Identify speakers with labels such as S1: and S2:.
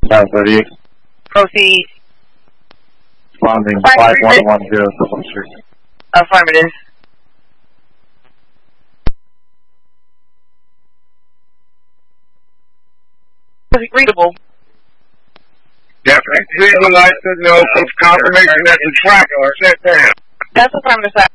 S1: 938.
S2: Proceed.
S1: Responding 5110 Sutherland Street.
S2: Affirmative. Readable.
S3: Yep, visual license, no confirmation that the tracker or set down.
S2: That's affirmative, sir.